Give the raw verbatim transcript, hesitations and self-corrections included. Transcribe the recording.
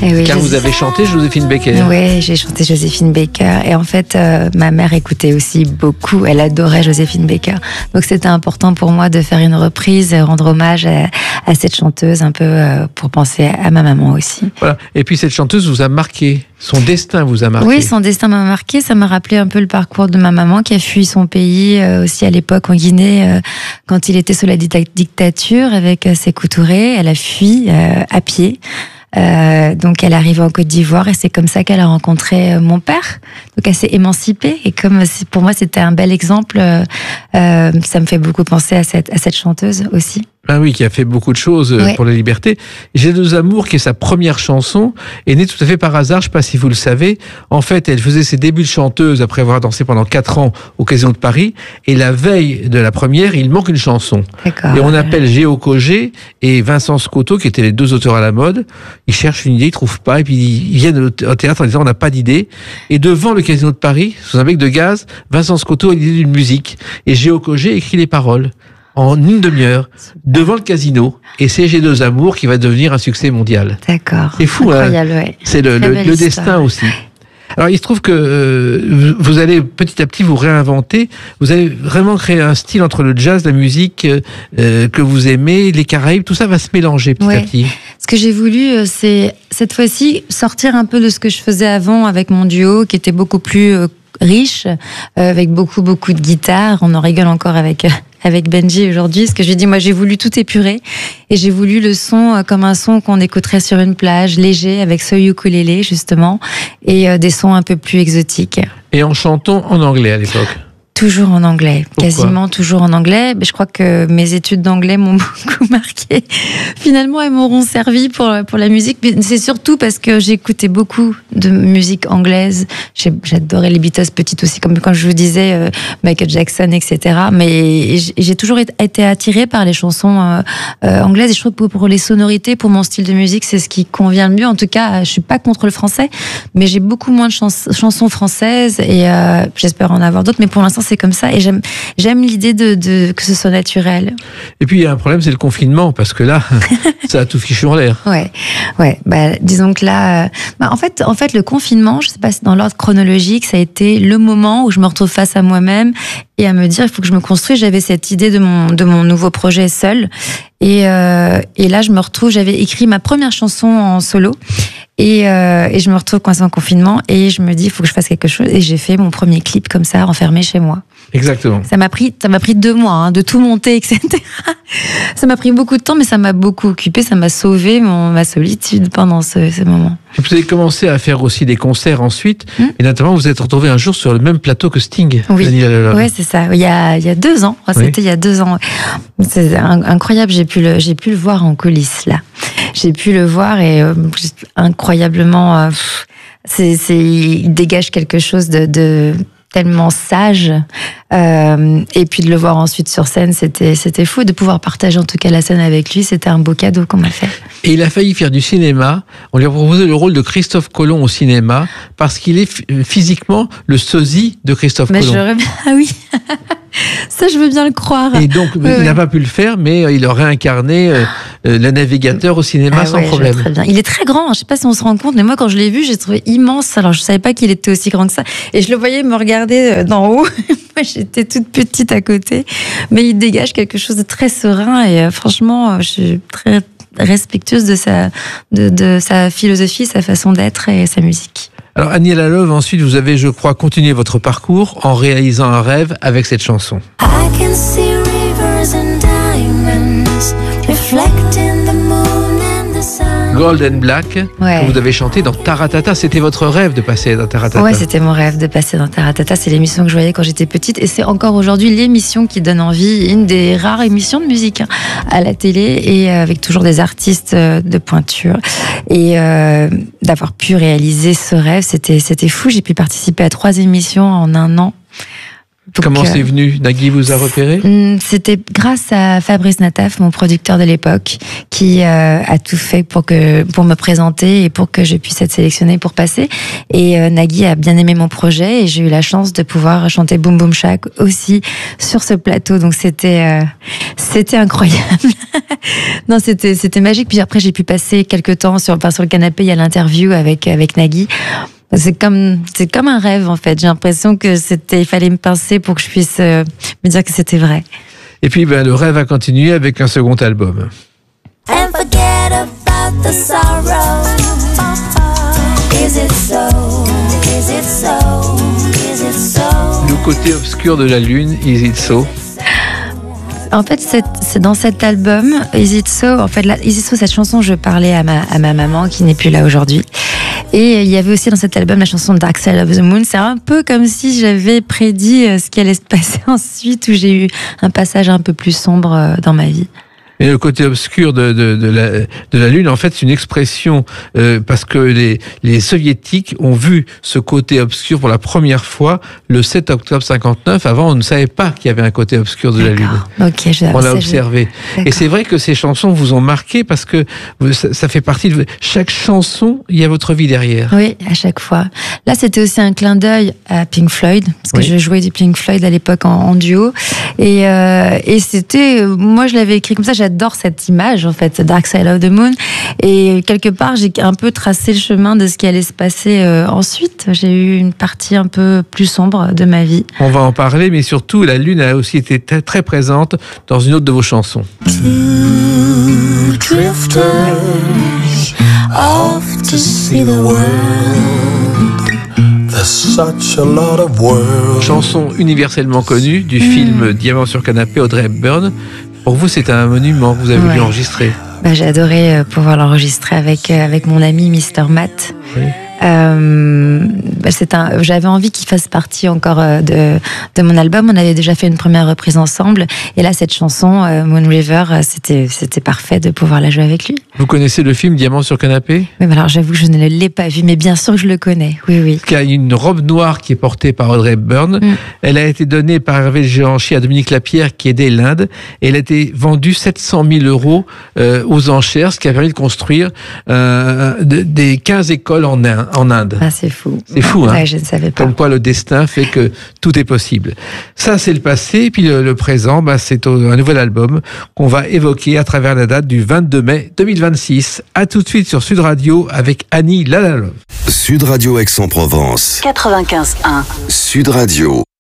Et oui, car Joséphine... vous avez chanté Joséphine Baker. Oui, j'ai chanté Joséphine Baker. Et en fait, euh, ma mère écoutait aussi beaucoup. Elle adorait Joséphine Baker. Donc c'était important pour moi de faire une reprise, rendre hommage à, à cette chanteuse, un peu euh, pour penser à ma maman aussi. Voilà. Et puis cette chanteuse vous a marqué. Son destin vous a marqué. Oui, son destin m'a marqué. Ça m'a rappelé un peu le parcours de ma maman qui a fui son pays euh, aussi à l'époque en Guinée euh, quand il était sous la dictature avec euh, Sékou Touré. Elle a fui euh, à pied. Euh, donc elle arrive en Côte d'Ivoire et c'est comme ça qu'elle a rencontré euh, mon père. Donc elle s'est émancipée et comme pour moi c'était un bel exemple, euh, euh, ça me fait beaucoup penser à cette, à cette chanteuse aussi. Ah oui, qui a fait beaucoup de choses Ouais. pour la liberté. J'ai deux amours, qui est sa première chanson, est née tout à fait par hasard, je ne sais pas si vous le savez. En fait, elle faisait ses débuts de chanteuse après avoir dansé pendant quatre ans au Casino de Paris. Et la veille de la première, il manque une chanson. D'accord. Et on appelle Géo Cogé et Vincent Scotto, qui étaient les deux auteurs à la mode. Ils cherchent une idée, ils trouvent pas. Et puis ils viennent au théâtre en disant on n'a pas d'idée. Et devant le Casino de Paris, sous un bec de gaz, Vincent Scotto a l'idée d'une musique. Et Géo Cogé écrit les paroles. En une demi-heure, devant le casino. Et c'est J'ai deux amours qui va devenir un succès mondial. D'accord. C'est fou, incroyable, hein. Ouais. C'est le, le, le destin aussi. Alors, il se trouve que euh, vous allez petit à petit vous réinventer. Vous allez vraiment créer un style entre le jazz, la musique euh, que vous aimez, les Caraïbes. Tout ça va se mélanger petit Ouais. à petit. Ce que j'ai voulu, c'est cette fois-ci sortir un peu de ce que je faisais avant avec mon duo, qui était beaucoup plus euh, riche, euh, avec beaucoup, beaucoup de guitare. On en rigole encore avec... avec Benji aujourd'hui, parce que j'ai dit, moi j'ai voulu tout épurer, et j'ai voulu le son euh, comme un son qu'on écouterait sur une plage, léger, avec ce ukulélé justement, et euh, des sons un peu plus exotiques. Et en chantant en anglais à l'époque. Toujours en anglais, Pourquoi ? quasiment toujours en anglais. Mais je crois que mes études d'anglais m'ont beaucoup marqué. Finalement, elles m'auront servi pour, pour la musique. Mais c'est surtout parce que j'écoutais beaucoup de musique anglaise. J'ai, j'adorais les Beatles petites aussi, comme quand je vous disais, euh, Michael Jackson, et cetera. Mais j'ai, j'ai toujours été attirée par les chansons euh, euh, anglaises. Et je trouve que pour les sonorités, pour mon style de musique, c'est ce qui convient le mieux. En tout cas, je suis pas contre le français, mais j'ai beaucoup moins de chans- chansons françaises et euh, j'espère en avoir d'autres. Mais pour l'instant, c'est comme ça et j'aime j'aime l'idée de, de que ce soit naturel. Et puis il y a un problème, c'est le confinement, parce que là, ça a tout fichu en l'air. Ouais, ouais. Bah, disons que là, euh, bah, en fait, en fait, le confinement, je sais pas si dans l'ordre chronologique, ça a été le moment où je me retrouve face à moi-même et à me dire, il faut que je me construise. J'avais cette idée de mon de mon nouveau projet seul, et euh, et là, je me retrouve. J'avais écrit ma première chanson en solo. Et, euh, et je me retrouve coincée en confinement et je me dis il faut que je fasse quelque chose et j'ai fait mon premier clip comme ça enfermé chez moi. Exactement. Ça m'a pris ça m'a pris deux mois hein, de tout monter, et cetera. Ça m'a pris beaucoup de temps, mais ça m'a beaucoup occupé, ça m'a sauvé mon ma solitude pendant ce, ce moment. Vous avez commencé à faire aussi des concerts ensuite, mmh. et notamment vous êtes retrouvé un jour sur le même plateau que Sting. Oui, ouais, c'est ça. Il y a il y a deux ans, c'était oui. il y a deux ans. C'est incroyable, j'ai pu le j'ai pu le voir en coulisses là. J'ai pu le voir et euh, incroyablement, euh, c'est, c'est, il dégage quelque chose de, de tellement sage. Euh, et puis de le voir ensuite sur scène, c'était, c'était fou. De pouvoir partager en tout cas la scène avec lui, c'était un beau cadeau qu'on m'a fait. Et il a failli faire du cinéma. On lui a proposé le rôle de Christophe Colomb au cinéma parce qu'il est physiquement le sosie de Christophe mais Colomb. J'aurais bien... Ah oui. Ça, je veux bien le croire. Et donc, oui, il oui. n'a pas pu le faire, mais il aurait incarné euh, le navigateur au cinéma ah, sans ouais, problème. Très bien. Il est très grand. Je ne sais pas si on se rend compte, mais moi, quand je l'ai vu, j'ai trouvé immense. Alors, je ne savais pas qu'il était aussi grand que ça. Et je le voyais me regarder d'en haut. Moi, j'étais toute petite à côté. Mais il dégage quelque chose de très serein. Et euh, franchement, je suis très respectueuse de sa, de, de sa philosophie, sa façon d'être et sa musique. Alors, Annie Lalove, ensuite, vous avez, je crois, continué votre parcours en réalisant un rêve avec cette chanson. I can see rivers and diamonds reflecting the moon and the sun. Golden Black, ouais. que vous avez chanté dans Taratata. C'était votre rêve de passer dans Taratata. Ouais, c'était mon rêve de passer dans Taratata. C'est l'émission que je voyais quand j'étais petite et c'est encore aujourd'hui l'émission qui donne envie, une des rares émissions de musique hein, à la télé et avec toujours des artistes de pointure. Et euh, d'avoir pu réaliser ce rêve, c'était, c'était fou. J'ai pu participer à trois émissions en un an. Donc, Comment euh, c'est venu? Nagui vous a repéré? C'était grâce à Fabrice Nataf, mon producteur de l'époque, qui euh, a tout fait pour que pour me présenter et pour que je puisse être sélectionnée pour passer. Et euh, Nagui a bien aimé mon projet et j'ai eu la chance de pouvoir chanter Boom Boom Shack aussi sur ce plateau. Donc c'était euh, c'était incroyable. Non, c'était c'était magique. Puis après j'ai pu passer quelques temps sur enfin, sur le canapé. Il y a l'interview avec avec Nagui. C'est comme, c'est comme un rêve, en fait. J'ai l'impression que c'était, il fallait me pincer pour que je puisse euh, me dire que c'était vrai. Et puis, ben, le rêve a continué avec un second album. And forget about the sorrow. Is it so? Is it so? Is it so? Le côté obscur de la lune, Is It So? En fait, c'est, c'est dans cet album, Is It So, en fait, là, Is It So, cette chanson, je parlais à ma, à ma maman qui n'est plus là aujourd'hui. Et il y avait aussi dans cet album la chanson Dark Side of the Moon. C'est un peu comme si j'avais prédit ce qui allait se passer ensuite, où j'ai eu un passage un peu plus sombre dans ma vie. Et le côté obscur de, de, de, la, de la Lune, en fait, c'est une expression euh, parce que les, les soviétiques ont vu ce côté obscur pour la première fois le sept octobre cinquante-neuf. Avant, on ne savait pas qu'il y avait un côté obscur de D'accord. la Lune. Ok, je, on l'a ça, observé. Je... Et c'est vrai que ces chansons vous ont marqué parce que ça, ça fait partie de chaque chanson. Il y a votre vie derrière. Oui, à chaque fois. Là, c'était aussi un clin d'œil à Pink Floyd parce que oui. je jouais du Pink Floyd à l'époque en, en duo et, euh, et c'était, moi, je l'avais écrit comme ça. J'adore cette image, en fait, Dark Side of the Moon. Et quelque part, j'ai un peu tracé le chemin de ce qui allait se passer euh, ensuite. J'ai eu une partie un peu plus sombre de ma vie. On va en parler, mais surtout, la Lune a aussi été très, très présente dans une autre de vos chansons. Two drifters off to see the world. There's such a lot of world. Chanson universellement connue du mmh. film Diamant sur canapé, Audrey Hepburn. Pour vous, c'est un monument que vous avez ouais. dû enregistrer. Bah, j'ai adoré pouvoir l'enregistrer avec, avec mon ami Mister Matt. Oui. Euh, bah c'est un, j'avais envie qu'il fasse partie encore de, de mon album. On avait déjà fait une première reprise ensemble. Et là, cette chanson, euh, Moon River, c'était, c'était parfait de pouvoir la jouer avec lui. Vous connaissez le film Diamant sur canapé? Oui, alors j'avoue que je ne l'ai pas vu, mais bien sûr que je le connais. Oui, oui. Il y a une robe noire qui est portée par Audrey Hepburn. Mm. Elle a été donnée par Hervé Givenchy à Dominique Lapierre, qui aidait l'Inde. Et elle a été vendue sept cent mille euros euh, aux enchères, ce qui a permis de construire euh, de, des quinze écoles en Inde. En Inde. Ah, c'est fou. C'est fou, hein. Ouais, je ne savais pas. Comme quoi le destin fait que tout est possible. Ça, c'est le passé. Et puis le, le présent, bah, c'est un nouvel album qu'on va évoquer à travers la date du vingt-deux mai deux mille vingt-six. À tout de suite sur Sud Radio avec Annie Lalalove. Sud Radio Aix-en-Provence. quatre-vingt-quinze un. Sud Radio.